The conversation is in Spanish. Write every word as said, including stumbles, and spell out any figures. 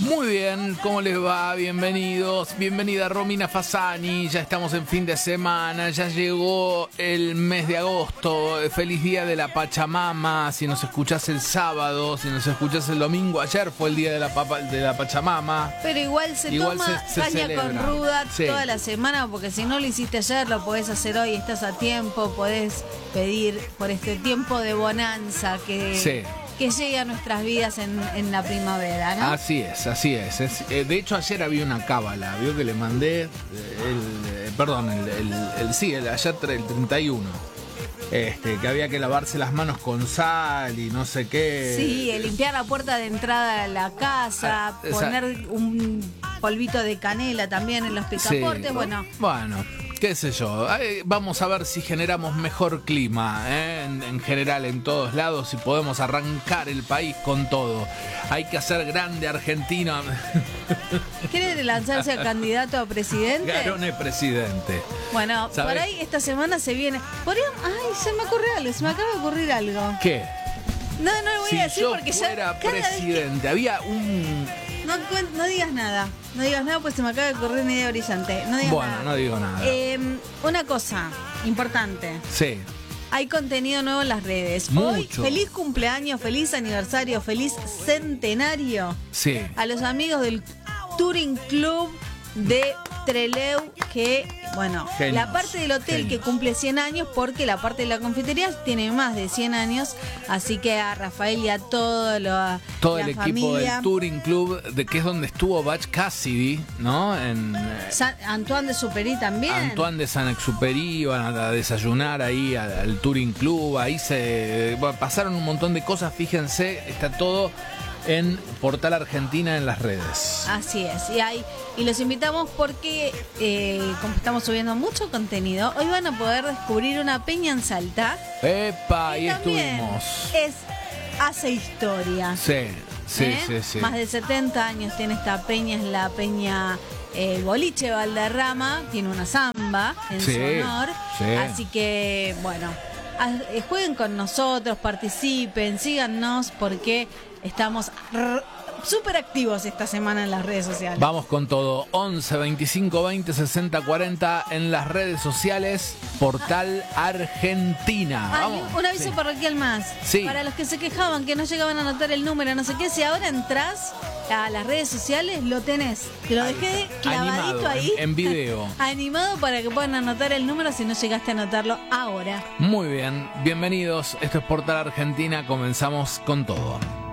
Muy bien, ¿cómo les va? Bienvenidos, bienvenida Romina Fasani, ya estamos en fin de semana, ya llegó el mes de agosto, feliz día de la Pachamama, si nos escuchás el sábado, si nos escuchás el domingo, ayer fue el día de la, papa, de la Pachamama. Pero igual se igual toma se, se caña celebra. con ruda Sí. toda la semana, porque si no lo hiciste ayer, lo podés hacer hoy, estás a tiempo, podés pedir por este tiempo de bonanza que... Sí. que llegue a nuestras vidas en, en la primavera, ¿no? Así es, así es. es eh, de hecho, ayer había una cábala, vio que le mandé, eh, el, eh, perdón, el, el, el sí, el, ayer el treinta y uno, este, que había que lavarse las manos con sal y no sé qué. Sí, el limpiar la puerta de entrada a la casa, Ah, esa- poner un polvito de canela también en los picaportes, Sí. bueno... Bueno, qué sé yo. Eh, vamos a ver si generamos mejor clima, ¿eh? en, en general en todos lados, si podemos arrancar el país con todo. Hay que hacer grande Argentina. ¿Quiere lanzarse a candidato a presidente? Garone presidente. Bueno, ¿Sabés? por ahí esta semana se viene... Podríamos... Ay, se me ocurre algo, se me acaba de ocurrir algo. ¿Qué? No, no lo voy Si a decir yo porque ya fuera cada vez que- presidente, había un... No, cuen- no digas nada, no digas nada pues se me acaba de ocurrir una idea brillante. No digas Bueno, nada. no digo nada. Eh, una cosa importante. Sí. Hay contenido nuevo en las redes. Hoy, Mucho. feliz cumpleaños, feliz aniversario, feliz centenario Sí. a los amigos del Touring Club de Trelew, que, bueno, Genios, la parte del hotel genios. que cumple cien años, porque la parte de la confitería tiene más de cien años, así que a Rafael y a todo lo, Todo la el equipo familia. del Touring Club, de que es donde estuvo Butch Cassidy, ¿no? En eh, San- Antoine de Superi también. Antoine de Saint-Exupéry, iban a desayunar ahí al, al Touring Club, ahí se bueno, pasaron un montón de cosas, fíjense, está todo en Portal Argentina en las redes. Así es, y hay y los invitamos porque eh, como estamos subiendo mucho contenido, hoy van a poder descubrir una peña en Salta. ¡Epa! Ahí que también estuvimos. es hace historia. Sí, sí, ¿eh? sí, sí. Más de setenta años tiene esta peña, es la peña eh, Boliche Valderrama, tiene una samba en Sí, su honor, sí. así que bueno, a- eh, jueguen con nosotros, participen, síganos porque estamos r- súper activos esta semana en las redes sociales. Vamos con todo. once, veinticinco, veinte, sesenta, cuarenta en las redes sociales. Portal Argentina. Ah, Vamos. y un aviso Sí. parroquial más. Sí. Para los que se quejaban que no llegaban a anotar el número, no sé qué, si ahora entras a las redes sociales, lo tenés. Te lo Ahí dejé está. clavadito Animado, ahí. en- en video. Animado para que puedan anotar el número si no llegaste a anotarlo ahora. Muy bien. Bienvenidos. Esto es Portal Argentina. Comenzamos con todo.